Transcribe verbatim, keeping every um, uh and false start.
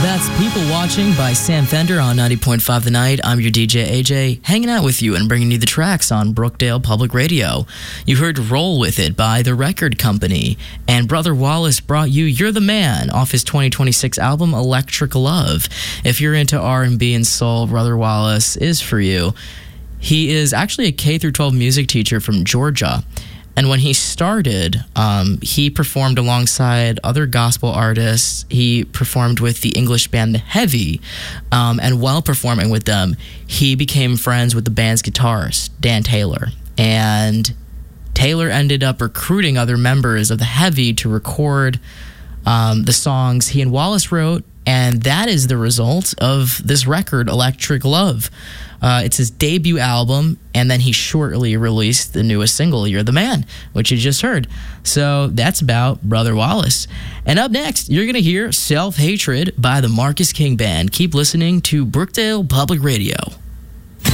That's People Watching by Sam Fender on ninety point five The Night. I'm your D J, A J, hanging out with you and bringing you the tracks on Brookdale Public Radio. You heard Roll With It by The Record Company, and Brother Wallace brought you You're the Man off his twenty twenty-six album Electric Love. If you're into R and B and soul, Brother Wallace is for you. He is actually a K through twelve music teacher from Georgia. And when he started, um, he performed alongside other gospel artists. He performed with the English band The Heavy. Um, and while performing with them, he became friends with the band's guitarist, Dan Taylor. And Taylor ended up recruiting other members of The Heavy to record um, the songs he and Wallace wrote. And that is the result of this record, Electric Love. Uh, it's his debut album, and then he shortly released the newest single, You're the Man, which you just heard. So that's about Brother Wallace. And up next, you're going to hear Self-Hatred by the Marcus King Band. Keep listening to Brookdale Public Radio.